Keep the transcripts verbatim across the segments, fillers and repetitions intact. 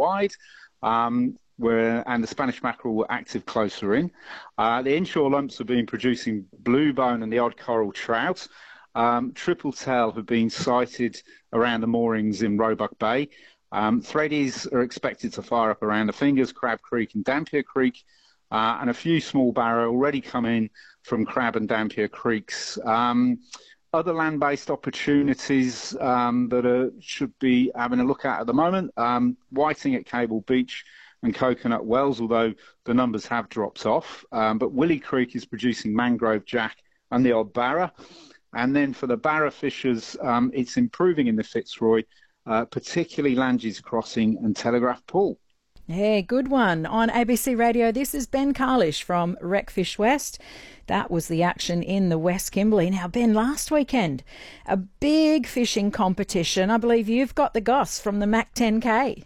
wide. Um, where and the Spanish mackerel were active closer in. Uh, the inshore lumps have been producing blue bone and the odd coral trout. Um, triple tail have been sighted around the moorings in Roebuck Bay. Um, threadies are expected to fire up around the Fingers, Crab Creek and Dampier Creek, uh, and a few small barrow already come in from Crab and Dampier Creeks. Um, other land-based opportunities um, that are, should be having a look at at the moment, um, whiting at Cable Beach and Coconut Wells, although the numbers have dropped off. Um, but Willie Creek is producing mangrove jack and the odd barra. And then for the barra fishers, um, it's improving in the Fitzroy, uh, particularly Langes Crossing and Telegraph Pool. Yeah, good one. On A B C Radio, this is Ben Carlish from Wreckfish West. That was the action in the West Kimberley. Now, Ben, last weekend, a big fishing competition. I believe you've got the goss from the Mac ten K.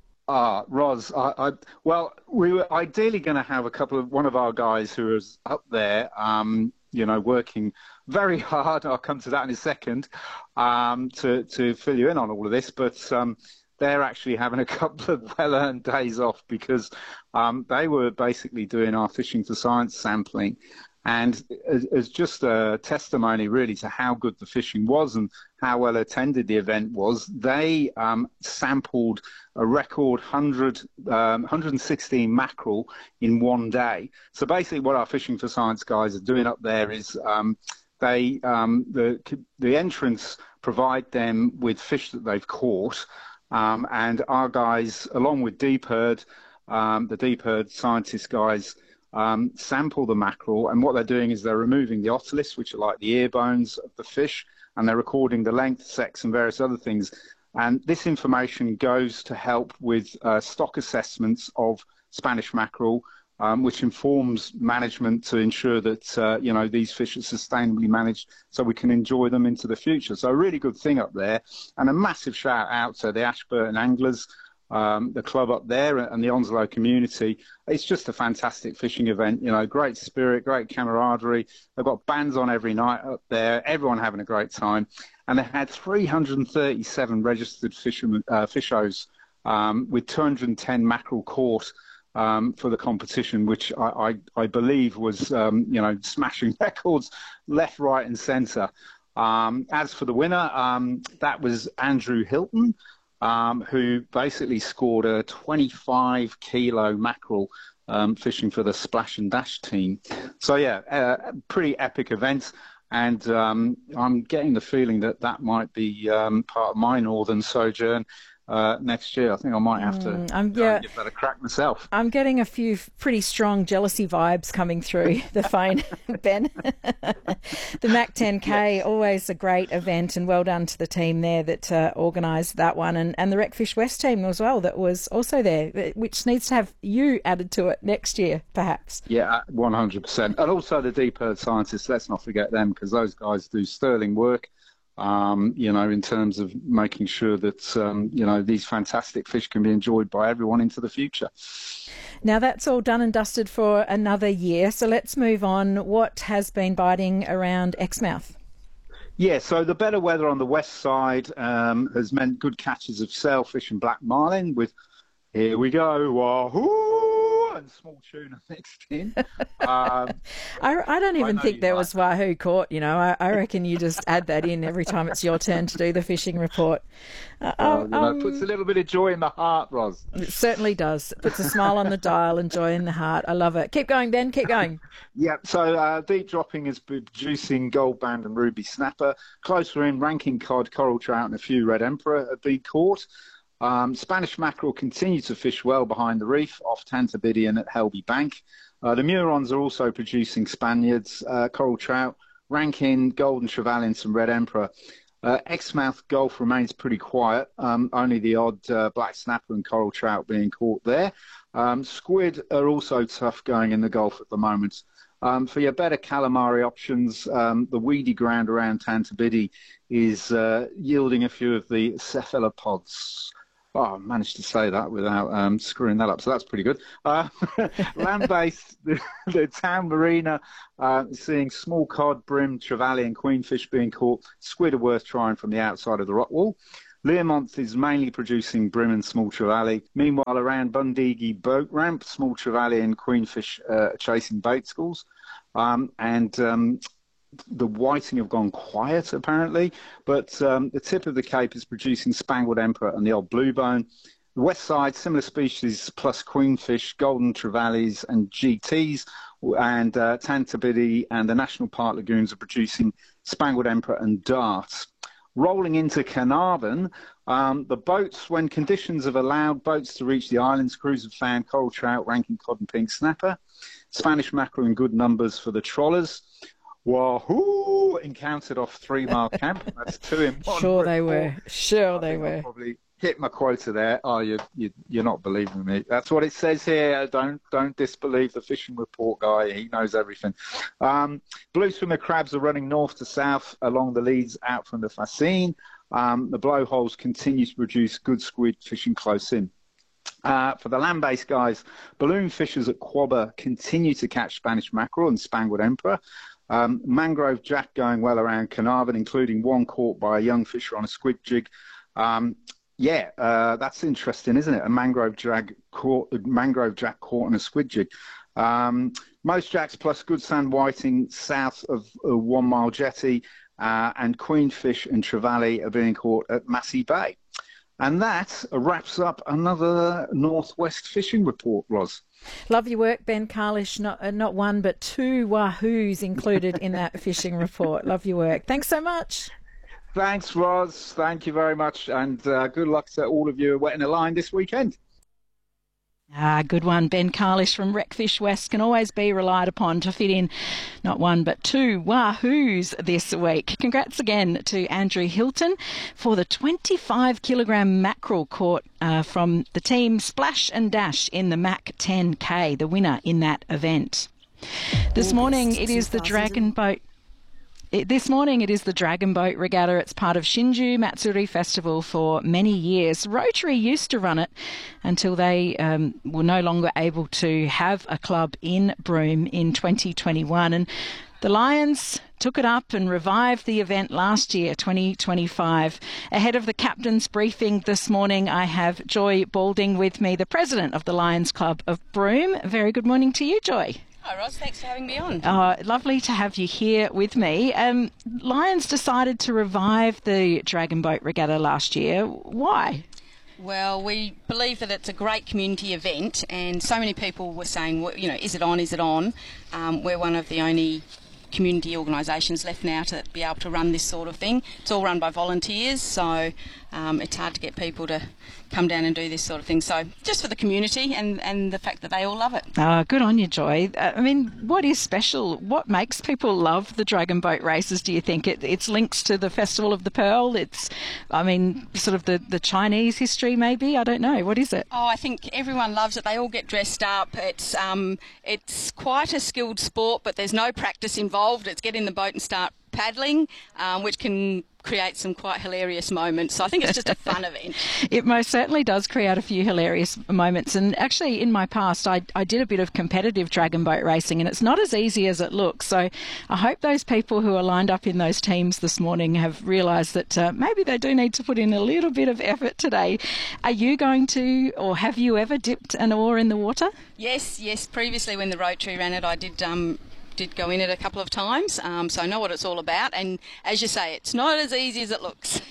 Ah, Roz, I, I, well, we were ideally going to have a couple of, one of our guys who was up there, um, you know, working very hard. I'll come to that in a second, um, to, to fill you in on all of this. But um, they're actually having a couple of well-earned days off because um, they were basically doing our Fishing for Science sampling. And as, as just a testimony, really, to how good the fishing was and how well attended the event was, they um, sampled a record one hundred, um, one hundred sixteen mackerel in one day. So basically what our Fishing for Science guys are doing up there is um, they um, the, the entrants provide them with fish that they've caught, um, and our guys, along with Deep Herd, um, the Deep Herd scientist guys, Um, sample the mackerel, and what they're doing is they're removing the otoliths, which are like the ear bones of the fish, and they're recording the length, sex, and various other things. And this information goes to help with uh, stock assessments of Spanish mackerel, um, which informs management to ensure that uh, you know these fish are sustainably managed, so we can enjoy them into the future. So a really good thing up there, and a massive shout out to the Ashburton Anglers, Um, the club up there and the Onslow community. It's just a fantastic fishing event, you know, great spirit, great camaraderie. They've got bands on every night up there, everyone having a great time. And they had three hundred thirty-seven registered fishermen, uh, fishers um, with two hundred ten mackerel caught um, for the competition, which I, I, I believe was, um, you know, smashing records left, right and centre. Um, as for the winner, um, that was Andrew Hilton, Um, who basically scored a twenty-five kilo mackerel um, fishing for the Splash and Dash team. So, yeah, uh, pretty epic event. And um, I'm getting the feeling that that might be um, part of my northern sojourn uh, next year. I think I might have to mm, I'm, go yeah, and give that a crack myself. I'm getting a few pretty strong jealousy vibes coming through the phone, Ben. The Mac ten K, yes. Always a great event, and well done to the team there that uh, organised that one, and, and the Wreckfish West team as well that was also there, which needs to have you added to it next year, perhaps. Yeah, one hundred percent. And also the Deep Herd scientists, let's not forget them, because those guys do sterling work. Um, you know, in terms of making sure that, um, you know, these fantastic fish can be enjoyed by everyone into the future. Now, that's all done and dusted for another year. So let's move on. What has been biting around Exmouth? Yeah, so the better weather on the west side um, has meant good catches of sailfish and black marlin with, here we go, wahoo, and small tuna mixed in. Um, I, I don't even I think there was like wahoo caught, you know. I, I reckon you just add that in every time it's your turn to do the fishing report. Uh, well, um, you know, it puts a little bit of joy in the heart, Roz. It certainly does. It puts a smile on the dial and joy in the heart. I love it. Keep going, Ben. Keep going. Yeah, so uh, deep dropping is producing gold band and ruby snapper. Closer in, ranking cod, coral trout and a few red emperor have been caught. Um, Spanish mackerel continue to fish well behind the reef off Tantabidian at Helby Bank. Uh, the Murons are also producing Spaniards, uh, coral trout, ranking, golden trevally and some red emperor. Uh, Exmouth Gulf remains pretty quiet, um, only the odd uh, black snapper and coral trout being caught there. Um, squid are also tough going in the Gulf at the moment. Um, for your better calamari options, um, the weedy ground around Tantabidi is uh, yielding a few of the cephalopods. Oh, I managed to say that without um, screwing that up, so that's pretty good. Uh, land-based, the, the town marina, uh, seeing small cod, brim, trevally and queenfish being caught. Squid are worth trying from the outside of the rock wall. Learmonth is mainly producing bream and small trevally. Meanwhile, around Bundigi Boat Ramp, small trevally and queenfish uh, chasing bait schools. Um, and um, the whiting have gone quiet, apparently. But um, the tip of the Cape is producing Spangled Emperor and the old bluebone. The west side, similar species plus queenfish, golden trevallies and G Ts. And uh, Tantabiddi and the National Park lagoons are producing Spangled Emperor and darts. Rolling into Carnarvon, um, the boats, when conditions have allowed boats to reach the islands, crews have found coral trout, ranking cod and pink snapper, Spanish mackerel in good numbers for the trawlers. Wahoo! Encountered off Three Mile Camp. That's two in one. Sure they were. Sure they were. I'll probably hit my quota there. Oh, you, you, you're not believing me. That's what it says here. Don't don't disbelieve the fishing report guy. He knows everything. Um, blue swimmer crabs are running north to south along the leads out from the Fascine. Um, the blowholes continue to produce good squid fishing close in. Uh, for the land-based guys, balloon fishers at Quobba continue to catch Spanish mackerel and Spangled Emperor. Um, mangrove jack going well around Carnarvon, including one caught by a young fisher on a squid jig. Um, yeah, uh, that's interesting, isn't it? A mangrove jack caught, a mangrove jack caught on a squid jig. Um, most jacks plus good sand whiting south of uh, One Mile Jetty, uh, and queenfish and trevally are being caught at Massey Bay. And that wraps up another Northwest fishing report, Roz. Love your work, Ben Carlish. Not uh, not one, but two wahoos included in that fishing report. Love your work. Thanks so much. Thanks, Roz. Thank you very much. And uh, good luck to all of you wetting a line this weekend. Ah, good one. Ben Carlish from Wreckfish West can always be relied upon to fit in not one but two wahoos this week. Congrats again to Andrew Hilton for the twenty-five kilogram mackerel caught uh, from the team Splash and Dash in the Mac ten K, the winner in that event. This morning it is the Dragon Boat. It, this morning it is the Dragon Boat Regatta. It's part of Shinju Matsuri Festival for many years. Rotary used to run it until they um, were no longer able to have a club in Broome in twenty twenty-one. And the Lions took it up and revived the event last year, twenty twenty-five. Ahead of the captain's briefing this morning, I have Joy Balding with me, the president of the Lions Club of Broome. Very good morning to you, Joy. Hi, Roz. Thanks for having me on. Oh, lovely to have you here with me. Um, Lions decided to revive the Dragon Boat Regatta last year. Why? Well, we believe that it's a great community event, and so many people were saying, well, you know, is it on, is it on? Um, we're one of the only community organisations left now to be able to run this sort of thing. It's all run by volunteers, so um, it's hard to get people to come down and do this sort of thing. So just for the community and, and the fact that they all love it. Oh, good on you, Joy. Uh, I mean, what is special? What makes people love the Dragon Boat races, do you think? It, it's links to the Festival of the Pearl. It's, I mean, sort of the, the Chinese history maybe? I don't know. What is it? Oh, I think everyone loves it. They all get dressed up. It's um, it's quite a skilled sport, but there's no practice involved. It's get in the boat and start paddling, um, which can create some quite hilarious moments. So I think it's just a fun event. It most certainly does create a few hilarious moments. And actually, in my past, I, I did a bit of competitive dragon boat racing, and it's not as easy as it looks. So I hope those people who are lined up in those teams this morning have realised that uh, maybe they do need to put in a little bit of effort today. Are you going to, or have you ever dipped an oar in the water? Yes, yes. Previously, when the Rotary ran it, I did um, did go in it a couple of times, um, so I know what it's all about. And as you say, it's not as easy as it looks.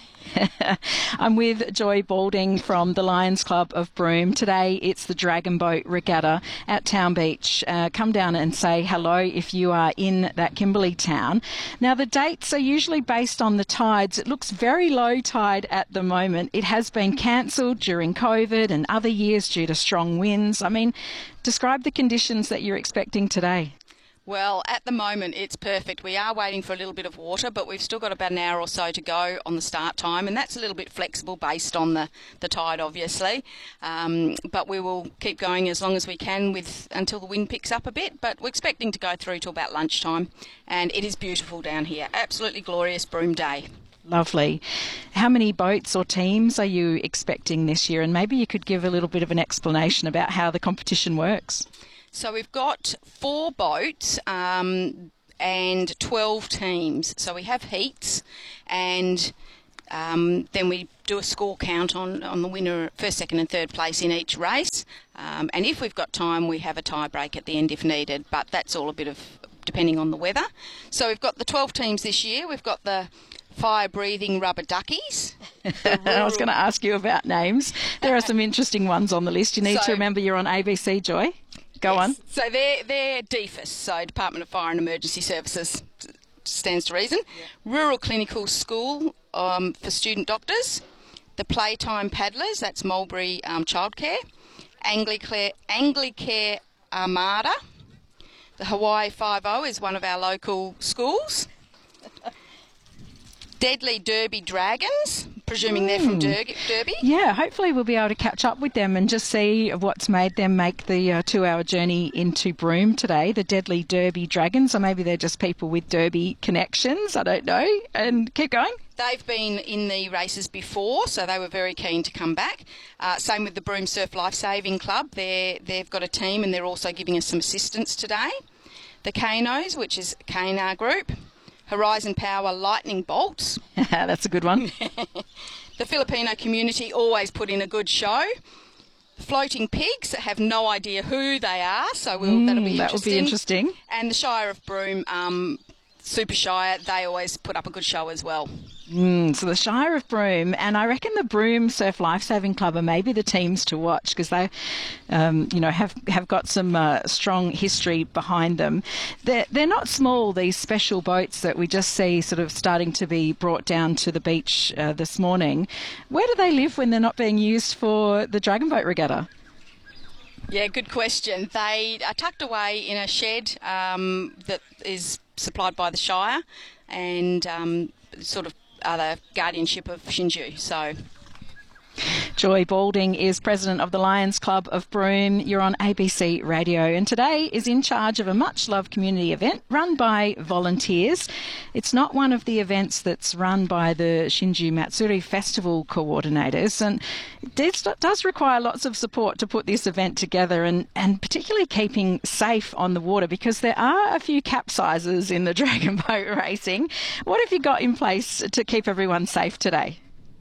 I'm with Joy Balding from the Lions Club of Broome. Today it's the Dragon Boat Regatta at Town Beach. Uh, come down and say hello if you are in that Kimberley town. Now the dates are usually based on the tides. It looks very low tide at the moment. It has been cancelled during COVID and other years due to strong winds. I mean, describe the conditions that you're expecting today. Well, at the moment, it's perfect. We are waiting for a little bit of water, but we've still got about an hour or so to go on the start time, and that's a little bit flexible based on the, the tide, obviously. Um, but we will keep going as long as we can with until the wind picks up a bit, but we're expecting to go through till about lunchtime, and it is beautiful down here. Absolutely glorious Broome day. Lovely. How many boats or teams are you expecting this year? And maybe you could give a little bit of an explanation about how the competition works. So we've got four boats um, and twelve teams. So we have heats, and Um, then we do a score count on, on the winner, first, second and third place in each race. Um, and if we've got time, we have a tie break at the end if needed. But that's all a bit of depending on the weather. So we've got the twelve teams this year. We've got the fire-breathing rubber duckies. I was going to ask you about names. There are some interesting ones on the list. You need so, to remember you're on A B C, Joy. Go yes. on. So they're, they're D F I S, so Department of Fire and Emergency Services, stands to reason. Yeah. Rural Clinical School um, for student doctors. The Playtime Paddlers, that's Mulberry um, Childcare. Anglicare, Anglicare Armada. The Hawaii five oh is one of our local schools. Deadly Derby Dragons, presuming mm. they're from Der- Derby. Yeah, hopefully we'll be able to catch up with them and just see what's made them make the uh, two-hour journey into Broome today, the Deadly Derby Dragons, or maybe they're just people with Derby connections, I don't know. And keep going. They've been in the races before, so they were very keen to come back. Uh, same with the Broome Surf Lifesaving Club. They're, they've got a team and they're also giving us some assistance today. The Kanos, which is K N R Group. Horizon Power Lightning Bolts. That's a good one. The Filipino community always put in a good show. The Floating Pigs that have no idea who they are, so we'll, mm, that'll be that interesting. Will be interesting. And the Shire of Broome, um, Super Shire, they always put up a good show as well. Mm, so the Shire of Broome, and I reckon the Broome Surf Lifesaving Club are maybe the teams to watch because they, um, you know, have have got some uh, strong history behind them. They're they're not small. These special boats that we just see sort of starting to be brought down to the beach uh, this morning. Where do they live when they're not being used for the Dragon Boat Regatta? Yeah, good question. They are tucked away in a shed um, that is supplied by the Shire, and um, sort of are the guardianship of Shinju. So, Joy Balding is president of the Lions Club of Broome. You're on A B C Radio, and today is in charge of a much-loved community event run by volunteers. It's not one of the events that's run by the Shinju Matsuri Festival coordinators, and it does require lots of support to put this event together, and, and particularly keeping safe on the water because there are a few capsizes in the dragon boat racing. What have you got in place to keep everyone safe today?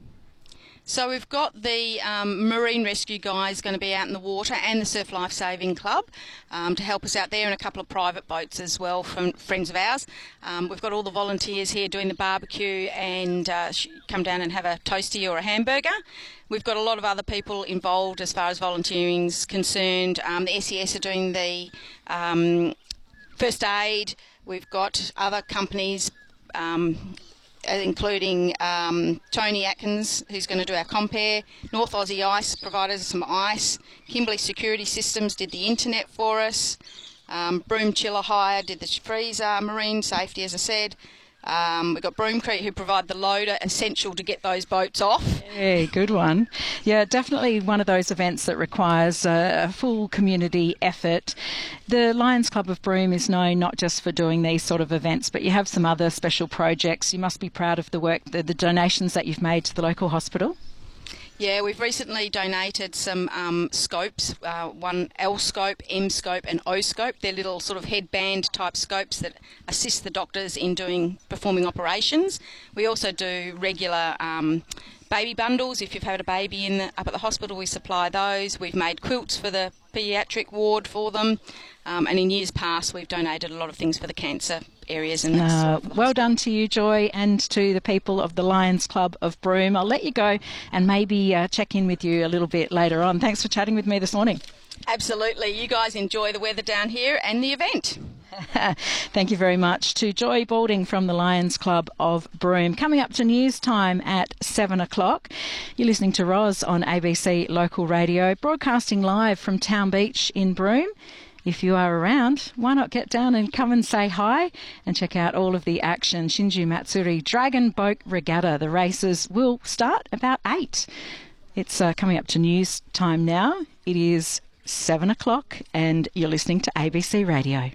So we've got the um, marine rescue guys going to be out in the water and the Surf Life Saving Club um, to help us out there, and a couple of private boats as well from friends of ours. Um, we've got all the volunteers here doing the barbecue and uh, come down and have a toastie or a hamburger. We've got a lot of other people involved as far as volunteering is concerned. Um, the S E S are doing the um, first aid. We've got other companies um, including um, Tony Atkins, who's going to do our compare. North Aussie Ice provided us some ice. Kimberley Security Systems did the internet for us. Um, Broome Chiller Hire did the freezer. Marine Safety, as I said. Um, we've got Broomecrete who provide the loader, essential to get those boats off. Yeah, good one. Yeah, definitely one of those events that requires a, a full community effort. The Lions Club of Broome is known not just for doing these sort of events, but you have some other special projects. You must be proud of the work, the, the donations that you've made to the local hospital. Yeah, we've recently donated some um, scopes, uh, one L scope, M scope and O scope. They're little sort of headband type scopes that assist the doctors in doing performing operations. We also do regular um, baby bundles. If you've had a baby in the, up at the hospital, we supply those. We've made quilts for the paediatric ward for them. Um, and in years past, we've donated a lot of things for the cancer areas. And that uh, sort of well done to you, Joy, and to the people of the Lions Club of Broome. I'll let you go and maybe uh, check in with you a little bit later on. Thanks for chatting with me this morning. Absolutely. You guys enjoy the weather down here and the event. Thank you very much to Joy Balding from the Lions Club of Broome. Coming up to news time at seven o'clock. You're listening to Roz on A B C Local Radio, broadcasting live from Town Beach in Broome. If you are around, why not get down and come and say hi and check out all of the action. Shinju Matsuri Dragon Boat Regatta. The races will start about eight. It's uh, coming up to news time now. It is seven o'clock and you're listening to A B C Radio.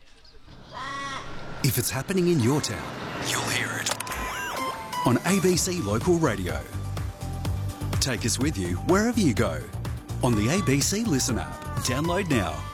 If it's happening in your town, you'll hear it on A B C Local Radio. Take us with you wherever you go on the A B C Listen app. Download now.